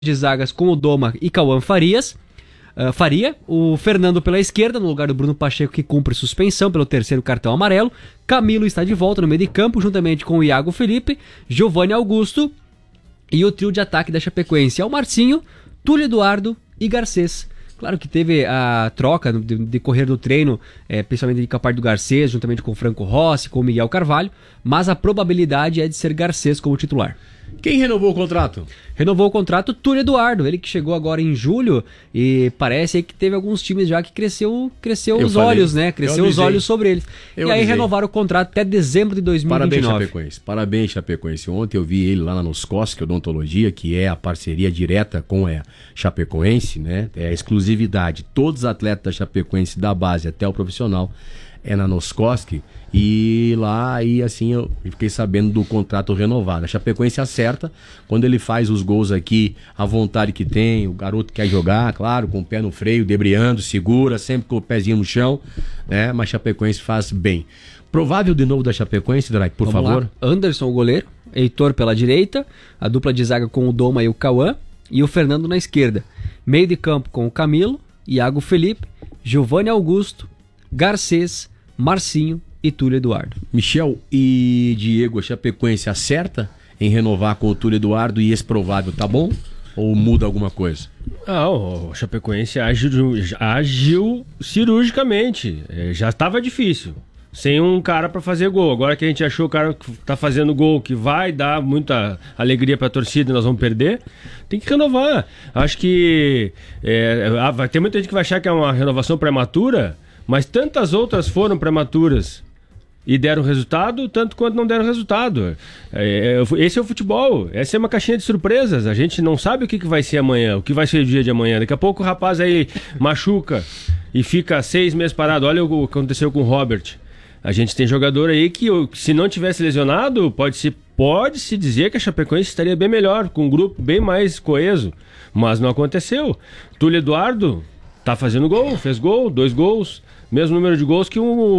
de zagas com o Doma e Cauã Faria, o Fernando pela esquerda, no lugar do Bruno Pacheco, que cumpre suspensão pelo terceiro cartão amarelo. Camilo está de volta no meio de campo, juntamente com o Iago Felipe, Giovanni Augusto e o trio de ataque da Chapecoense é o Marcinho, Túlio Eduardo e Garcês. Claro que teve a troca no decorrer do treino, principalmente de capar do Garcês, juntamente com o Franco Rossi, com o Miguel Carvalho, mas a probabilidade é de ser Garcês como titular. Quem renovou o contrato? Renovou o contrato Túlio Eduardo, ele que chegou agora em julho e parece aí que teve alguns times já que cresceu os olhos, né? Cresceu os olhos sobre eles. E aí renovaram o contrato até dezembro de 2029. Parabéns, Chapecoense. Ontem eu vi ele lá na Noscosk Odontologia, que é a parceria direta com a Chapecoense, né? É a exclusividade. Todos os atletas da Chapecoense, da base até o profissional, é na Noscosk. E lá, aí assim, eu fiquei sabendo do contrato renovado. A Chapecoense acerta quando ele faz os gols aqui, a vontade que tem, o garoto quer jogar, claro, com o pé no freio, debreando, segura, sempre com o pezinho no chão, né? Mas a Chapecoense faz bem. Provável de novo da Chapecoense, Drake, por favor. Lá. Anderson, o goleiro, Heitor pela direita, a dupla de zaga com o Doma e o Cauã, e o Fernando na esquerda. Meio de campo com o Camilo, Iago Felipe, Giovanni Augusto, Garcês, Marcinho e Túlio Eduardo. Michel e Diego, a Chapecoense acerta em renovar com o Túlio Eduardo e esse provável, tá bom? Ou muda alguma coisa? O Chapecoense agiu cirurgicamente. Já estava difícil. Sem um cara para fazer gol. Agora que a gente achou o cara que tá fazendo gol, que vai dar muita alegria para a torcida e nós vamos perder, tem que renovar. Acho que vai ter muita gente que vai achar que é uma renovação prematura, mas tantas outras foram prematuras e deram resultado, tanto quanto não deram resultado. Esse é o futebol, essa é uma caixinha de surpresas. A gente não sabe o que vai ser amanhã, o que vai ser o dia de amanhã. Daqui a pouco o rapaz aí machuca e fica 6 meses parado. Olha o que aconteceu com o Robert. A gente tem jogador aí que, se não tivesse lesionado, pode-se dizer que a Chapecoense estaria bem melhor, com um grupo bem mais coeso, mas não aconteceu. Túlio Eduardo tá fazendo gol, fez gol, 2 gols, mesmo número de gols que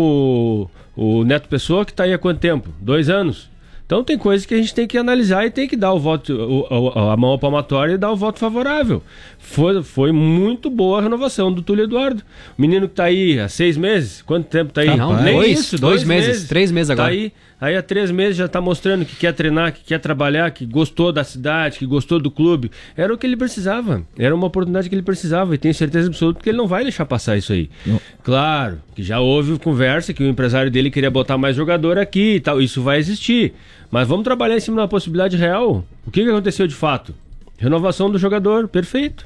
o Neto Pessoa, que tá aí há quanto tempo? 2 anos. Então tem coisas que a gente tem que analisar e tem que dar o voto, a mão palmatória e dar o voto favorável. Foi muito boa a renovação do Túlio Eduardo. O menino que tá aí há 6 meses, quanto tempo tá aí? Não, nem isso, 2 meses, 3 meses agora. Tá aí há 3 meses já tá mostrando que quer treinar, que quer trabalhar, que gostou da cidade, que gostou do clube. Era o que ele precisava, era uma oportunidade que ele precisava e tenho certeza absoluta que ele não vai deixar passar isso aí. Não. Claro, que já houve conversa que o empresário dele queria botar mais jogador aqui e tal, isso vai existir. Mas vamos trabalhar em cima de uma possibilidade real. O que aconteceu de fato? Renovação do jogador, perfeito.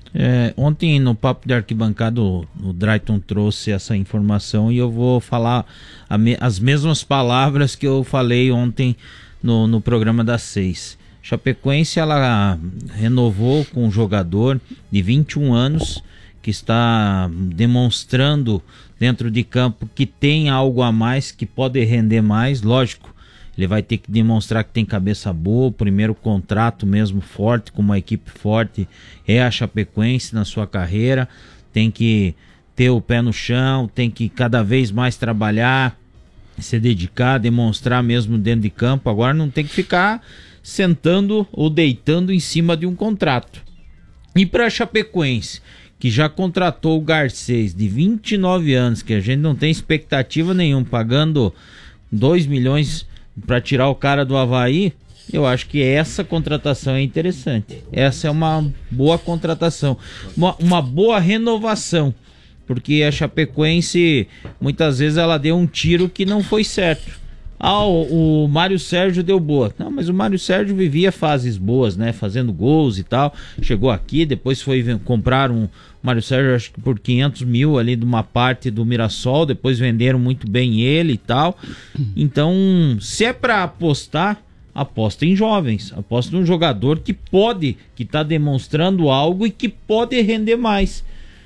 Ontem no Papo de Arquibancada o Drayton trouxe essa informação e eu vou falar as mesmas palavras que eu falei ontem no programa das 6. Chapecoense, ela renovou com um jogador de 21 anos que está demonstrando dentro de campo que tem algo a mais, que pode render mais, lógico. Ele vai ter que demonstrar que tem cabeça boa. O primeiro contrato mesmo forte, com uma equipe forte, é a Chapecoense na sua carreira. Tem que ter o pé no chão, tem que cada vez mais trabalhar, se dedicar, demonstrar mesmo dentro de campo. Agora não tem que ficar sentando ou deitando em cima de um contrato. E para a Chapecoense, que já contratou o Garcês, de 29 anos, que a gente não tem expectativa nenhuma, pagando 2 milhões para tirar o cara do Avaí, eu acho que essa contratação é interessante. Essa é uma boa contratação, uma boa renovação, porque a Chapecoense muitas vezes ela deu um tiro que não foi certo. O Mário Sérgio deu boa. Não, mas o Mário Sérgio vivia fases boas, né? Fazendo gols e tal. Chegou aqui, depois foi comprar um Mário Sérgio, acho que por 500 mil ali de uma parte do Mirassol. Depois venderam muito bem ele e tal. Então, se é pra apostar, aposta em jovens. Aposta num jogador que tá demonstrando algo e que pode render mais.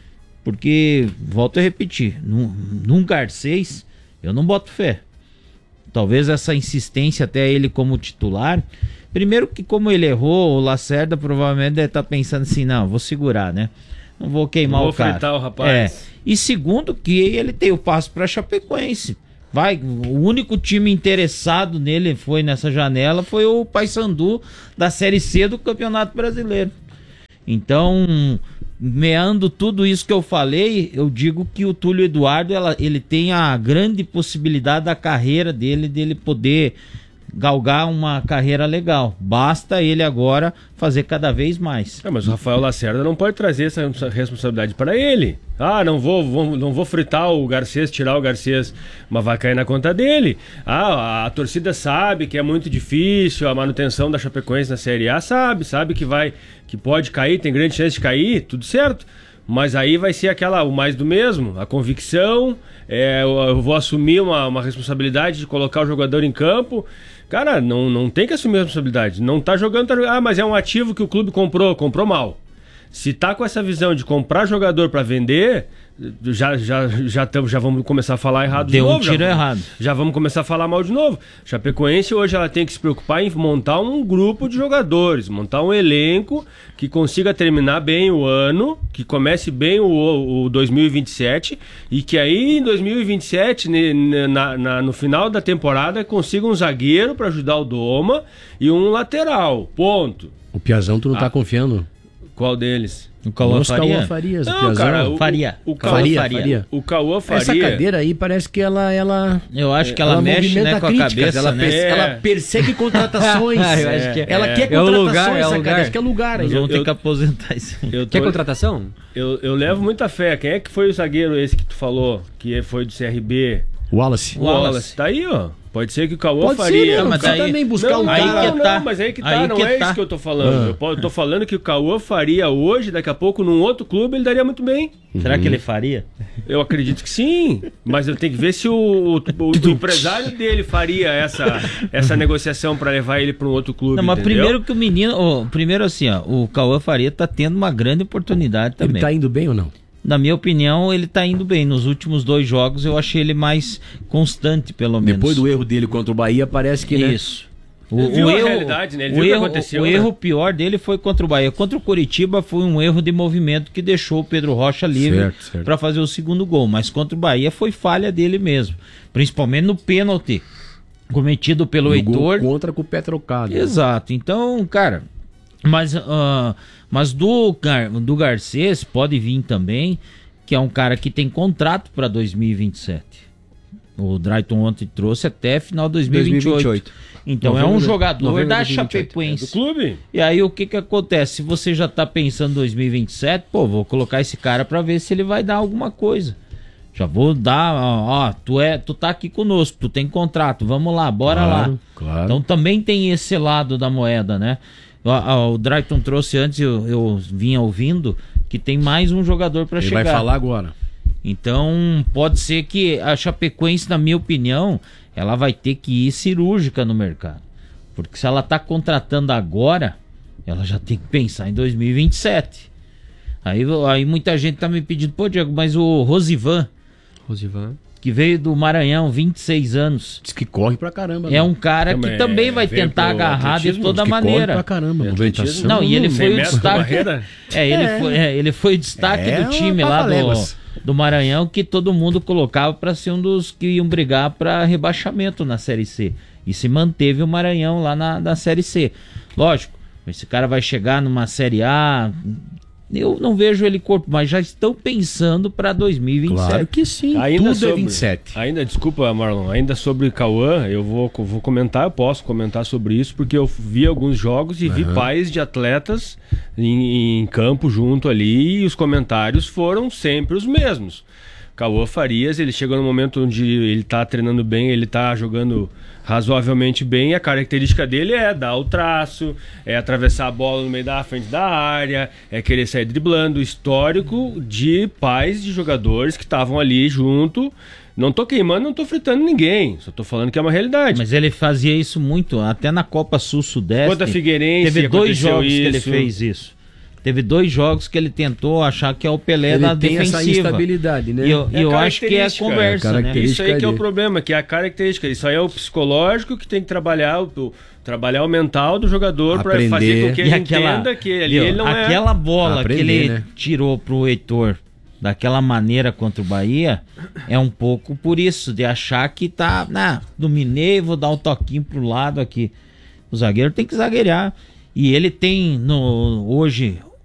Porque, volto a repetir, num Garcês, eu não boto fé. Talvez essa insistência até ele como titular. Primeiro que como ele errou, o Lacerda provavelmente deve estar pensando assim, não, vou segurar, né? Não vou queimar o cara. Fritar o rapaz. E segundo que ele tem o passo para Chapecoense. O único time interessado nele nessa janela foi o Paysandu da Série C do Campeonato Brasileiro. Então, meando tudo isso que eu falei, eu digo que o Túlio Eduardo, ele tem a grande possibilidade da carreira dele poder galgar uma carreira legal. Basta ele agora fazer cada vez mais. Mas o Rafael Lacerda não pode trazer essa responsabilidade para ele. Não vou fritar o Garcês, tirar o Garcês, mas vai cair na conta dele. A torcida sabe que é muito difícil a manutenção da Chapecoense na Série A, sabe que pode cair, tem grande chance de cair, tudo certo. Mas aí vai ser o mais do mesmo, a convicção, eu vou assumir uma responsabilidade de colocar o jogador em campo. Cara, não tem que assumir a responsabilidade. Não tá jogando, mas é um ativo que o clube comprou mal. Se tá com essa visão de comprar jogador para vender, já vamos começar a falar errado de novo. Deu um tiro errado. Já vamos começar a falar mal de novo. Chapecoense hoje ela tem que se preocupar em montar um grupo de jogadores, montar um elenco que consiga terminar bem o ano, que comece bem o 2027 e que aí em 2027, no final da temporada, consiga um zagueiro para ajudar o Doma e um lateral. Ponto. O Piazão tu não tá confiando? Qual deles? O Cauã Faria? Farias, Não, cara, Faria. O Cauã Faria. Essa cadeira aí parece que ela eu acho que ela mexe, né, com a cabeça, ela persegue contratações. Eu acho que ela quer é o contratações, lugar, essa cadeira. Acho que é lugar. Nós vamos ter que aposentar isso. Quer contratação? Eu levo muita fé. Quem é que foi o zagueiro esse que tu falou? Que foi do CRB? Wallace. Tá aí, ó. Pode ser que o Cauã Pode Faria. ser, mas aí, também buscar um cara. Mas aí que tá, não é isso que eu tô falando. Eu tô falando que o Cauã Faria hoje, daqui a pouco, num outro clube, ele daria muito bem. Será que ele faria? Eu acredito que sim, mas eu tenho que ver se o empresário dele faria essa negociação pra levar ele pra um outro clube. Não, mas entendeu? primeiro que o menino, primeiro assim, ó, o Cauã Faria tá tendo uma grande oportunidade também. Ele tá indo bem ou não? Na minha opinião, ele tá indo bem. Nos últimos 2 jogos eu achei ele mais constante, pelo menos. Depois do erro dele contra o Bahia, parece que... Isso. Ele viu a realidade, né? Ele viu o que aconteceu. O erro pior dele foi contra o Bahia. Contra o Coritiba foi um erro de movimento que deixou o Pedro Rocha livre para fazer o segundo gol. Mas contra o Bahia foi falha dele mesmo. Principalmente no pênalti cometido pelo Heitor. Gol contra com o pé trocado. Exato. Então, cara... Mas do Garcês pode vir também, que é um cara que tem contrato para 2027. O Drayton ontem trouxe até final de 2028. Então é um jogador da Chapecoense. Do clube. E aí o que acontece? Se você já tá pensando em 2027, vou colocar esse cara para ver se ele vai dar alguma coisa. Já vou dar, tu tá aqui conosco, tu tem contrato, vamos lá, bora lá. Claro. Então também tem esse lado da moeda, né? O Drayton trouxe antes, eu vinha ouvindo, que tem mais um jogador para chegar. Ele vai falar agora. Então, pode ser que a Chapecoense, na minha opinião, ela vai ter que ir cirúrgica no mercado. Porque se ela tá contratando agora, ela já tem que pensar em 2027. Aí muita gente tá me pedindo, Diego, mas o Rosivan, que veio do Maranhão, 26 anos. Diz que corre pra caramba. É um cara que também vai tentar agarrar de toda maneira. Corre pra caramba. Não, e ele foi o destaque. Ele foi o destaque do time lá do Maranhão, que todo mundo colocava para ser um dos que iam brigar para rebaixamento na Série C. E se manteve o Maranhão lá na Série C. Lógico, esse cara vai chegar numa Série A. Eu não vejo ele corpo, mas já estão pensando para 2027. Claro que sim, ainda tudo é 27. Desculpa, Marlon, ainda sobre Cauã, eu vou comentar, eu posso comentar sobre isso, porque eu vi alguns jogos e vi pais de atletas em campo junto ali, e os comentários foram sempre os mesmos. Cauã Farias, ele chegou no momento onde ele tá treinando bem, ele tá jogando razoavelmente bem, a característica dele é dar o traço, é atravessar a bola no meio da frente da área, é querer sair driblando. Histórico de pais de jogadores que estavam ali junto. Não tô queimando, não tô fritando ninguém, só tô falando que é uma realidade. Mas ele fazia isso muito, até na Copa Sul-Sudeste. Contra a Figueirense, teve 2 jogos que ele fez isso. Teve 2 jogos que ele tentou achar que é o Pelé ele da tem defensiva. Essa instabilidade, né? E eu acho que é a conversa, né? Isso aí que é o problema, que é a característica. Isso aí é o psicológico que tem que trabalhar o mental do jogador para fazer com que ele entenda que ele não é... Aquela bola que ele tirou pro Heitor daquela maneira contra o Bahia é um pouco por isso, de achar que dominei, vou dar um toquinho pro lado aqui. O zagueiro tem que zagueirar. E ele tem hoje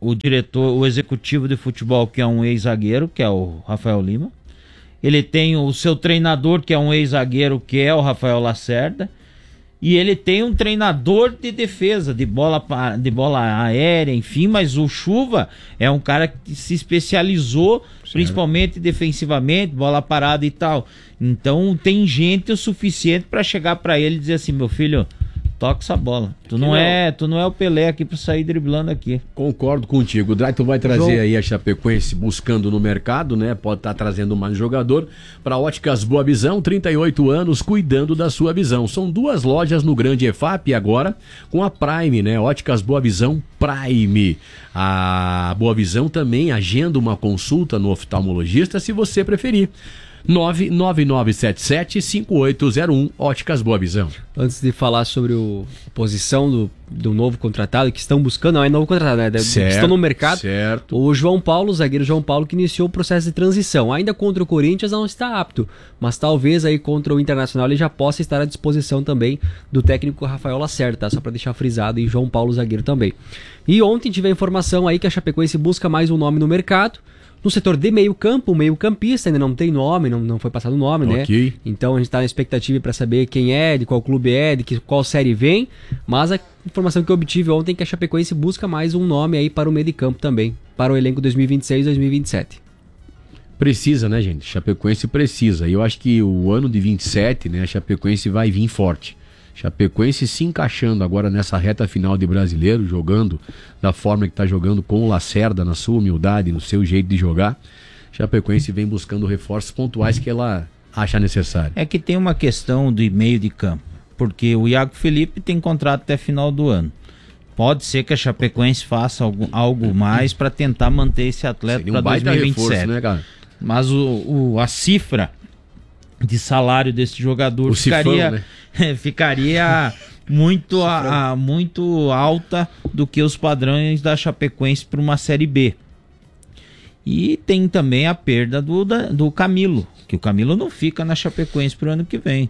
o diretor, o executivo de futebol, que é um ex-zagueiro, que é o Rafael Lima. Ele tem o seu treinador, que é um ex-zagueiro, que é o Rafael Lacerda. E ele tem um treinador de defesa, de bola aérea, enfim, mas o Chuva é um cara que se especializou, principalmente defensivamente, bola parada e tal. Então tem gente o suficiente para chegar para ele e dizer assim: meu filho, toca essa bola. Tu não é o Pelé aqui para sair driblando aqui. Concordo contigo. O Drayton vai trazer aí a Chapecoense buscando no mercado, né? Pode estar trazendo mais jogador para Óticas Boa Visão, 38 anos, cuidando da sua visão. São 2 lojas no Grande EFAP agora com a Prime, né? Óticas Boa Visão Prime. A Boa Visão também agenda uma consulta no oftalmologista, se você preferir. 99977-5801, Óticas Boa Visão. Antes de falar sobre a posição do novo contratado, que estão buscando, não é novo contratado, né? Certo, estão no mercado. Certo. O João Paulo, o zagueiro João Paulo, que iniciou o processo de transição. Ainda contra o Corinthians não está apto, mas talvez aí contra o Internacional ele já possa estar à disposição também do técnico Rafael Lacerda, tá? Só para deixar frisado, e João Paulo, zagueiro também. E ontem tive a informação aí que a Chapecoense busca mais um nome no mercado. No setor de meio campo, o meio campista ainda não tem nome, não foi passado o nome, né? Então a gente está na expectativa para saber quem é, de qual clube é, qual série vem. Mas a informação que eu obtive ontem é que a Chapecoense busca mais um nome aí para o meio de campo também, para o elenco 2026-2027. Precisa, né, gente? Chapecoense precisa. E eu acho que o ano de 27, né, a Chapecoense vai vir forte. Chapecoense se encaixando agora nessa reta final de Brasileiro, jogando da forma que está jogando, com o Lacerda na sua humildade, no seu jeito de jogar. Chapecoense vem buscando reforços pontuais que ela acha necessário. É que tem uma questão de meio de campo, porque o Iago Felipe tem contrato até final do ano. Pode ser que a Chapecoense faça algo mais para tentar manter esse atleta para 2027. Reforço, né, cara? Mas a cifra de salário desse jogador ficaria muito alta do que os padrões da Chapecoense para uma Série B. E tem também a perda do Camilo, que o Camilo não fica na Chapecoense para o ano que vem.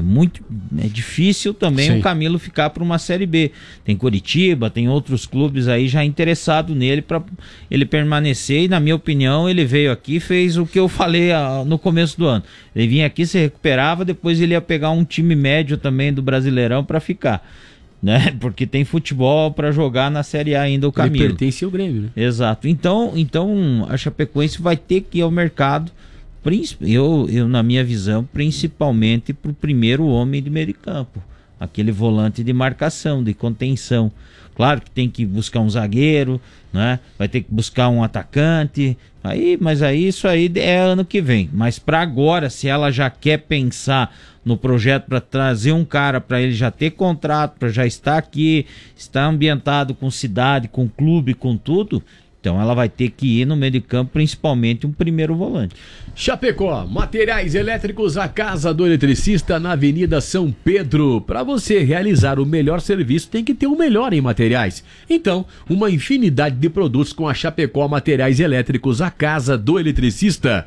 É difícil também o Camilo ficar para uma Série B. Tem Coritiba, tem outros clubes aí já interessados nele para ele permanecer. E na minha opinião ele veio aqui, fez o que eu falei no começo do ano. Ele vinha aqui, se recuperava, depois ele ia pegar um time médio também do Brasileirão para ficar, né? Porque tem futebol para jogar na Série A ainda o Camilo. Ele pertence ao Grêmio, né? Exato. Então a Chapecoense vai ter que ir ao mercado. Eu, na minha visão, principalmente para o primeiro homem de meio de campo, aquele volante de marcação, de contenção. Claro que tem que buscar um zagueiro, né? Vai ter que buscar um atacante, mas isso aí é ano que vem. Mas para agora, se ela já quer pensar no projeto para trazer um cara para ele já ter contrato, para já estar aqui, estar ambientado com cidade, com clube, com tudo, então ela vai ter que ir no meio de campo, principalmente um primeiro volante. Chapecó, materiais elétricos, a casa do eletricista na Avenida São Pedro. Para você realizar o melhor serviço, tem que ter o melhor em materiais. Então, uma infinidade de produtos com a Chapecó Materiais Elétricos, a casa do eletricista.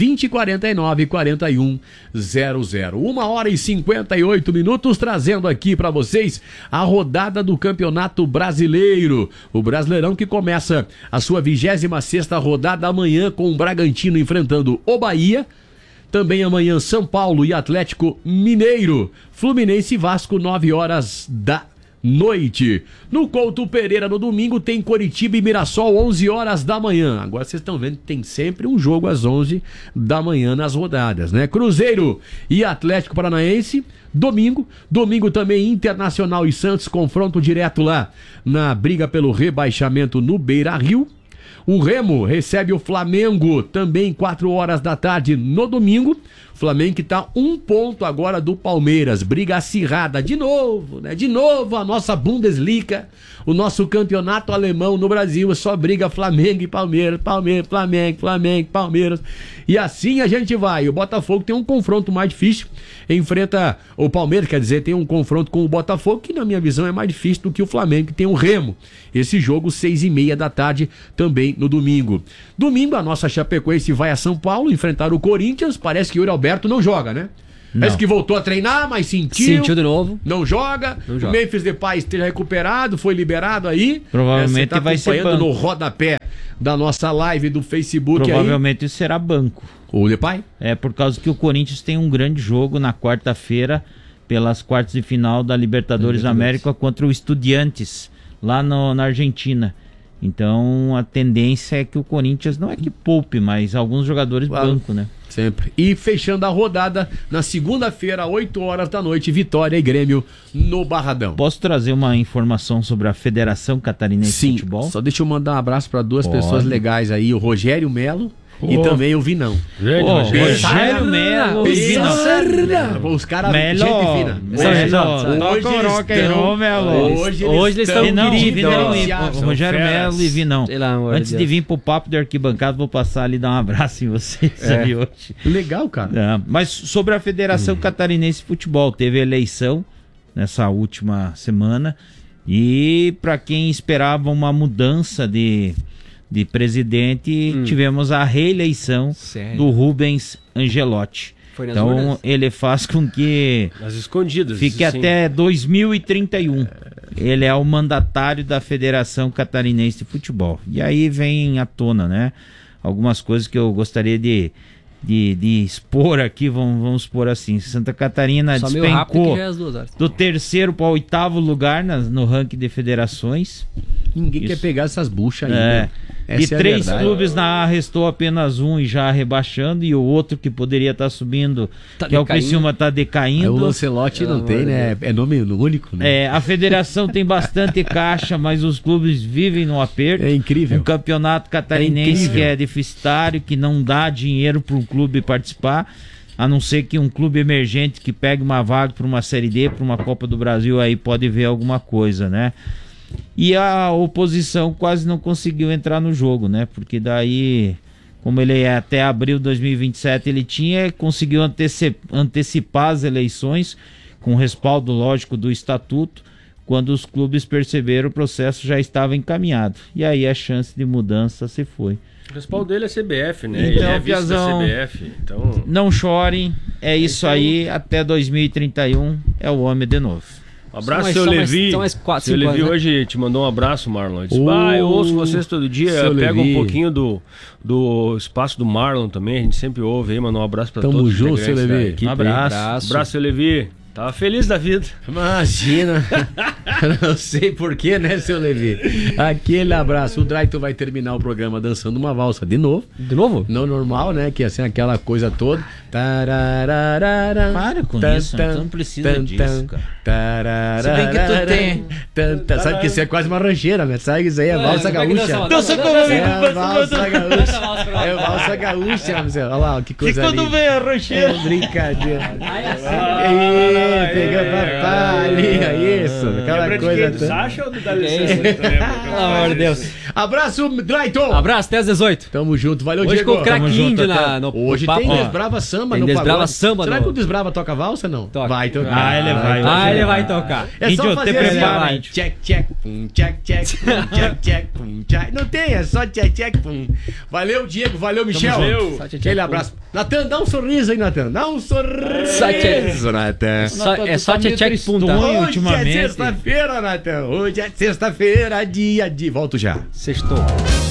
2049-4100. 1h58, trazendo aqui para vocês a rodada do Campeonato Brasileiro. O Brasileirão que começa a sua 26ª rodada amanhã, com o Bragantino enfrentando o Bahia. Também amanhã São Paulo e Atlético Mineiro. Fluminense e Vasco, 9h da noite. No Couto Pereira, no domingo, tem Coritiba e Mirassol, 11h da manhã. Agora vocês estão vendo que tem sempre um jogo às 11 da manhã nas rodadas, né? Cruzeiro e Atlético Paranaense, domingo também Internacional e Santos, confronto direto lá na briga pelo rebaixamento no Beira-Rio. O Remo recebe o Flamengo também 4h da tarde no domingo. Flamengo que está 1 ponto agora do Palmeiras. Briga acirrada de novo, né? De novo a nossa Bundesliga, o nosso campeonato alemão no Brasil. Só briga Flamengo e Palmeiras, Flamengo, Palmeiras. E assim a gente vai. O Botafogo tem um confronto mais difícil. Enfrenta o Palmeiras, quer dizer, tem um confronto com o Botafogo, que na minha visão é mais difícil do que o Flamengo, que tem o Remo. Esse jogo 6h30 da tarde também no domingo. Domingo a nossa Chapecoense vai a São Paulo enfrentar o Corinthians. Parece que o Yuri Alberto não joga, né? Parece que voltou a treinar, mas Sentiu de novo. Não joga. Não O joga. Memphis Depay esteja recuperado, foi liberado aí. Provavelmente Você vai ser acompanhando banco. no rodapé da nossa live do Facebook Provavelmente isso será banco. aí. O Depay? É por causa que o Corinthians tem um grande jogo na quarta-feira pelas quartas de final da Libertadores da América contra o Estudiantes, lá na Argentina. Então a tendência é que o Corinthians não é que poupe, mas alguns jogadores Claro. banco, né? Sempre. E fechando a rodada, na segunda-feira, 8 horas da noite, Vitória e Grêmio no Barradão. Posso trazer uma informação sobre a Federação Catarinense de Sim, Futebol? só deixa eu mandar um abraço para duas Pode. pessoas legais aí, o Rogério Melo e Oh. também o Vinão. Gente, Ô, Rogério. Rogério Melo e Vinão. Os caras, Melo, gente fina. Hoje eles estão Vinão, queridos. Vinão e São Rogério feras. Melo e Vinão. Pelo amor de Antes de Deus. vir pro papo de arquibancada, vou passar ali e dar um abraço em vocês ali hoje. Legal, cara. É, mas sobre a Federação Catarinense de Futebol, teve eleição nessa última semana e para quem esperava uma mudança de presidente, tivemos a reeleição Sério? do Rubens Angelotti. Foi nas Então urnas? ele faz com que Nas escondidas. fique assim. até 2031. Ele é o mandatário da Federação Catarinense de Futebol. E aí vem à tona, né? Algumas coisas que eu gostaria de expor aqui, vamos expor assim. Santa Catarina Só meio rápido que despencou já é as 2 horas. do 3º para o 8º lugar no ranking de federações. Ninguém Isso. quer pegar essas buchas aí. É. né? E Essa é a 3 verdade. clubes na A restou apenas um e já rebaixando, e o outro que poderia estar subindo, Tá que é o decaindo. Criciúma, está Aí decaindo. o Lancelotti não tem, né? É nome único, né? A federação tem bastante caixa, mas os clubes vivem no aperto. É incrível. Um campeonato catarinense incrível. que é deficitário, que não dá dinheiro para o clube participar, a não ser que um clube emergente que pegue uma vaga para uma Série D, para uma Copa do Brasil, aí pode ver alguma coisa, né? E a oposição quase não conseguiu entrar no jogo, né? Porque daí, como ele é até abril de 2027, ele conseguiu antecipar as eleições com respaldo lógico do estatuto. Quando os clubes perceberam, o processo já estava encaminhado. E aí a chance de mudança se foi. O respaldo dele é CBF, né? Então, Ele é vice da Piazão, CBF. Então, Não chorem, é isso aí. Até 2031 é o homem de novo. um abraço, mais- seu são mais- Levi. são mais 4, Seu 5 Levi anos, né? hoje te mandou um abraço, Marlon. Ele disse, Ô, eu ouço vocês todo dia. seu Pega Levi. um pouquinho do espaço do Marlon também. A gente sempre ouve aí, mandou um abraço pra Tamo todos junto, os integrantes seu Levi. da equipe Um aí. abraço. Abraço, seu Levi. Tava feliz da vida. Imagina. Não sei porquê, né, seu Levi? Aquele abraço. O Drayton vai terminar o programa dançando uma valsa de novo. De novo? Não normal, né? Que assim, aquela coisa toda. Tarararara, Para com isso, tu não precisa disso, cara. Tarararara, Se bem que tu tem. Sabe que isso é quase uma rancheira, né? Sabe que isso aí é valsa gaúcha. Dança comigo, É valsa gaúcha. É valsa gaúcha, meu Zé. Olha lá, que E coisa quando linda. vem a rancheira? É brincadeira. Pega papalinha, isso. Aquela coisa toda. Sacha ou do É D'Alessandro? isso. Pelo amor de Deus. Abraço, Drayton. Abraço, até às 18. Tamo junto, valeu, Hoje Diego. com o craque Tamo junto, índio até- no Hoje papo. tem Ó, Desbrava Samba tem no Desbrava pagode. Samba Será no- que o Desbrava toca valsa, não? Toca. Vai tocar. Ah, ele vai. Ah, ele vai tocar. É só Índio, fazer te assim, prepara, ó. índio. Check, check, pum, check, check, pum, check, check, pum, check. Não tem, é só check, check, pum. Valeu, Diego, valeu, Michel. junto. Só check, check, Aquele pum. abraço. Natan, dá um sorriso aí, Natan. Dá um sorriso. Só check. Natan. É só meio check tristonho punta. Hoje ultimamente. é sexta-feira, Natan. Hoje é sexta-feira, dia de... Volto já. Sextou.